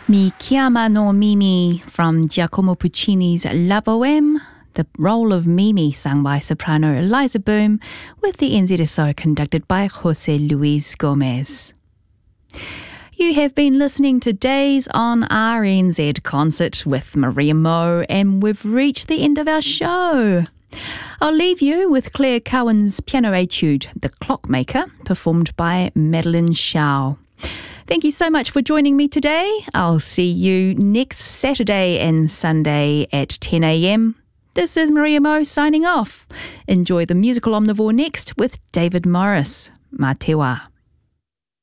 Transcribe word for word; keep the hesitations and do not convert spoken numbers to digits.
Mi chiama no Mimi from Giacomo Puccini's La Bohème, the role of Mimi sung by soprano Eliza Boom, with the N Z S O conducted by José Luis Gomez. You have been listening to Days on R N Z Concert with Maria Mo, and we've reached the end of our show. I'll leave you with Claire Cowan's piano etude, The Clockmaker, performed by Madeline Shaw. Thank you so much for joining me today. I'll see you next Saturday and Sunday at ten a.m. This is Maria Mo signing off. Enjoy the musical omnivore next with David Morris. Mā te wā.